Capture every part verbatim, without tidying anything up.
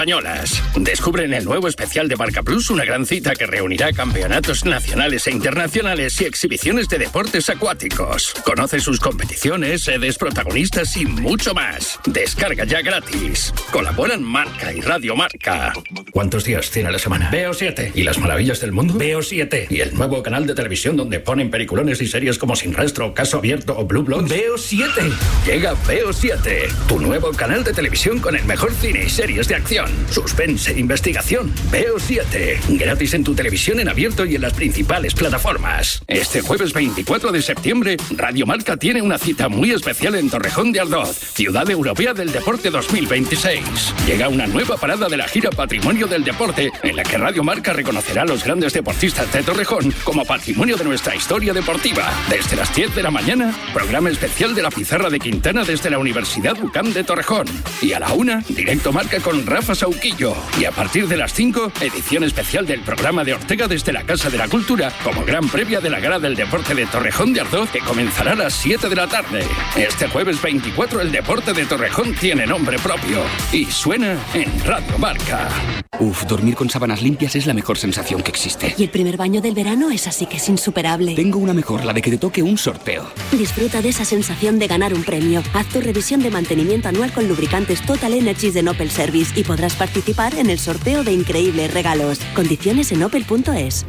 españolas. Descubre en el nuevo especial de Marca Plus una gran cita que reunirá campeonatos nacionales e internacionales y exhibiciones de deportes acuáticos. Conoce sus competiciones, sedes, protagonistas y mucho más. Descarga ya gratis. Colaboran Marca y Radio Marca. ¿Cuántos días tiene la semana? Veo siete. ¿Y las maravillas del mundo? Veo siete. ¿Y el nuevo canal de televisión donde ponen peliculones y series como Sin Rastro, Caso Abierto o Blue Bloods? Veo siete. Llega Veo siete, tu nuevo canal de televisión con el mejor cine y series de acción, suspense e investigación. Veo siete. Gratis en tu televisión en abierto y en las principales plataformas. Este jueves veinticuatro de septiembre, Radio Marca tiene una cita muy especial en Torrejón de Ardoz, Ciudad Europea del Deporte dos mil veintiséis. Llega una nueva parada de la gira Patrimonio del Deporte, en la que Radio Marca reconocerá a los grandes deportistas de Torrejón como patrimonio de nuestra historia deportiva. Desde las diez de la mañana, programa especial de la Pizarra de Quintana desde la Universidad U C A M de Torrejón. Y a la una, directo Marca con Rafa Sauquillo. Y a partir de las cinco, edición especial del programa de Ortega desde la Casa de la Cultura, como gran previa de la Gala del Deporte de Torrejón de Ardoz, que comenzará a las siete de la tarde. Este jueves veinticuatro, el deporte de Torrejón tiene nombre propio. Y suena en Radio Marca. Uf, dormir con sábanas limpias es la mejor sensación que existe. Y el primer baño del verano es así que es insuperable. Tengo una mejor, la de que te toque un sorteo. Disfruta de esa sensación de ganar un premio. Haz tu revisión de mantenimiento anual con lubricantes Total Energies de Opel Service y podrás participar en el sorteo de increíbles regalos. Condiciones en opel punto es.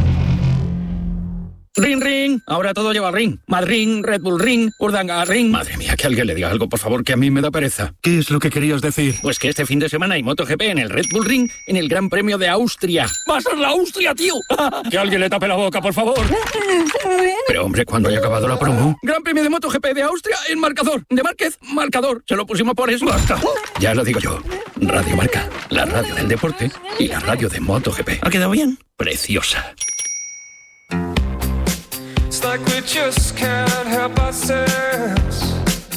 Ring, ring. Ahora todo lleva ring. Madrid, Red Bull Ring, Urdanga Ring. Madre mía, que alguien le diga algo, por favor, que a mí me da pereza. ¿Qué es lo que querías decir? Pues que este fin de semana hay MotoGP en el Red Bull Ring en el Gran Premio de Austria. ¡Va a ser la Austria, tío! Que alguien le tape la boca, por favor. Pero, hombre, cuando haya acabado la promo. Gran Premio de MotoGP de Austria en marcador. De Márquez, marcador. Se lo pusimos por eso. Basta. Ya lo digo yo. Radio Marca, la radio del deporte y la radio de MotoGP. ¿Ha quedado bien? Preciosa. Like we just can't help ourselves.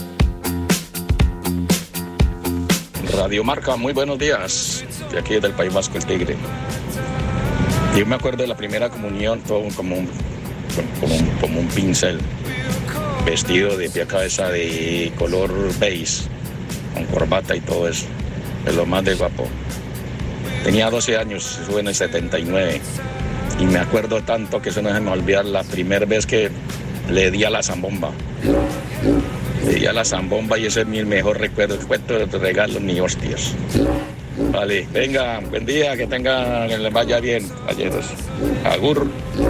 Radio Marca, muy buenos días. De aquí del País Vasco, el Tigre. Yo me acuerdo de la primera comunión, todo como un, como un, como un pincel, vestido de pie a cabeza de color beige, con corbata y todo eso. Es lo más de guapo. Tenía doce años, estuve en el setenta y nueve. Y me acuerdo tanto que eso no se me va a olvidar la primera vez que le di a la zambomba. Le di a la zambomba y ese es mi mejor recuerdo. Cuento de regalos ni hostias. Vale, venga, buen día, que tenga, que les vaya bien, caballeros. Agur.